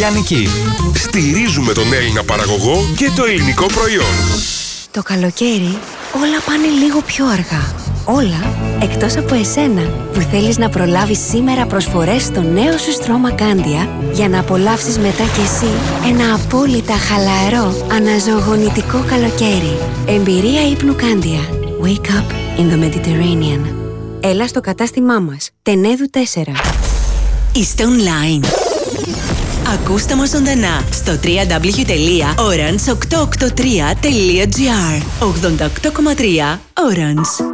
Λιανική. Στηρίζουμε τον Έλληνα παραγωγό και το ελληνικό προϊόν. Το καλοκαίρι όλα πάνε λίγο πιο αργά. Όλα εκτός από εσένα που θέλεις να προλάβεις σήμερα προσφορές στο νέο σου στρώμα Κάντια για να απολαύσεις μετά κι εσύ ένα απόλυτα χαλαρό, αναζωογονητικό καλοκαίρι. Εμπειρία ύπνου Κάντια. Wake up in the Mediterranean. Έλα στο κατάστημά μας. Τενέδου 4. Είστε online. Ακούστε μας ζωντανά στο www.orange883.gr. 88,3 Orange.